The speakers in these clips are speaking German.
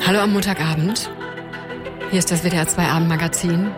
Hallo am Montagabend. Hier ist das WDR 2 Abendmagazin.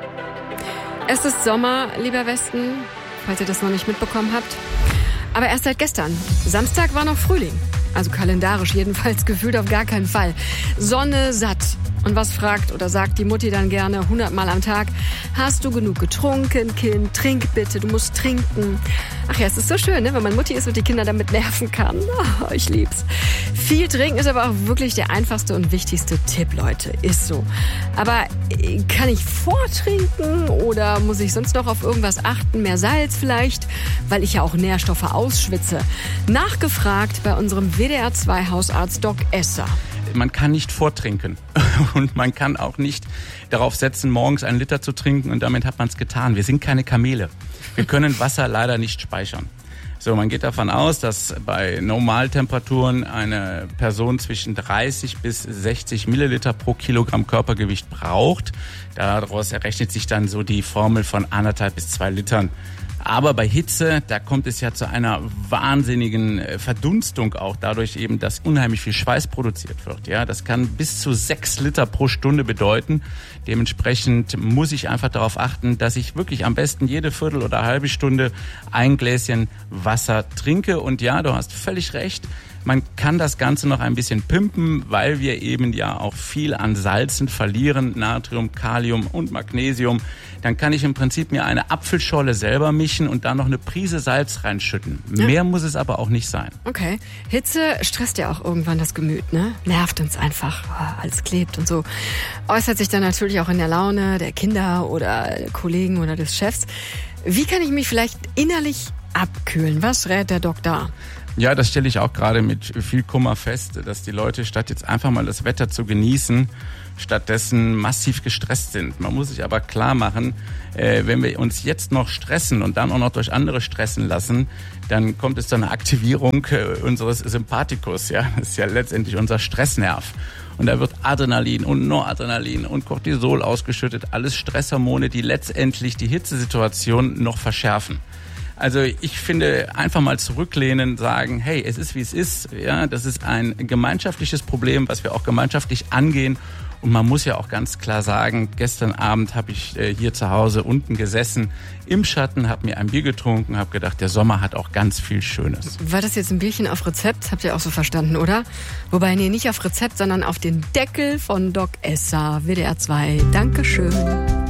Es ist Sommer, lieber Westen, falls ihr das noch nicht mitbekommen habt. Aber erst seit gestern. Samstag war noch Frühling. Also kalendarisch jedenfalls, gefühlt auf gar keinen Fall. Sonne satt. Und was fragt oder sagt die Mutti dann gerne 100 Mal am Tag? Hast du genug getrunken, Kind? Trink bitte, du musst trinken. Ach ja, es ist so schön, ne? Wenn man Mutti ist und die Kinder damit nerven kann. Oh, ich lieb's. Viel trinken ist aber auch wirklich der einfachste und wichtigste Tipp, Leute. Ist so. Aber kann ich vortrinken oder muss ich sonst noch auf irgendwas achten? Mehr Salz vielleicht? Weil ich ja auch Nährstoffe ausschwitze. Nachgefragt bei unserem WDR 2 Hausarzt Doc Esser. Man kann nicht vortrinken und man kann auch nicht darauf setzen, morgens 1 Liter zu trinken und damit hat man es getan. Wir sind keine Kamele. Wir können Wasser leider nicht speichern. So, man geht davon aus, dass bei Normaltemperaturen eine Person zwischen 30 bis 60 Milliliter pro Kilogramm Körpergewicht braucht. Daraus errechnet sich dann so die Formel von 1,5 bis 2 Litern. Aber bei Hitze, da kommt es ja zu einer wahnsinnigen Verdunstung auch, dadurch eben, dass unheimlich viel Schweiß produziert wird. Ja, das kann bis zu 6 Liter pro Stunde bedeuten. Dementsprechend muss ich einfach darauf achten, dass ich wirklich am besten jede Viertel oder halbe Stunde ein Gläschen Wasser trinke. Und ja, du hast völlig recht. Man kann das Ganze noch ein bisschen pimpen, weil wir eben ja auch viel an Salzen verlieren, Natrium, Kalium und Magnesium. Dann kann ich im Prinzip mir eine Apfelscholle selber mischen und da noch eine Prise Salz reinschütten. Ja. Mehr muss es aber auch nicht sein. Okay. Hitze stresst ja auch irgendwann das Gemüt, ne? Nervt uns einfach. Oh, alles klebt und so. Äußert sich dann natürlich auch in der Laune der Kinder oder der Kollegen oder des Chefs. Wie kann ich mich vielleicht innerlich abkühlen? Was rät der Doktor? Ja, das stelle ich auch gerade mit viel Kummer fest, dass die Leute statt jetzt einfach mal das Wetter zu genießen, stattdessen massiv gestresst sind. Man muss sich aber klar machen, wenn wir uns jetzt noch stressen und dann auch noch durch andere stressen lassen, dann kommt es zu einer Aktivierung unseres Sympathikus. Ja, das ist ja letztendlich unser Stressnerv. Und da wird Adrenalin und Noradrenalin und Cortisol ausgeschüttet, alles Stresshormone, die letztendlich die Hitzesituation noch verschärfen. Also ich finde, einfach mal zurücklehnen, sagen, hey, es ist wie es ist. Ja, das ist ein gemeinschaftliches Problem, was wir auch gemeinschaftlich angehen. Und man muss ja auch ganz klar sagen, gestern Abend habe ich hier zu Hause unten gesessen, im Schatten, habe mir ein Bier getrunken, habe gedacht, der Sommer hat auch ganz viel Schönes. War das jetzt ein Bierchen auf Rezept? Habt ihr auch so verstanden, oder? Wobei, nee, nicht auf Rezept, sondern auf den Deckel von Doc Esser, WDR 2. Dankeschön.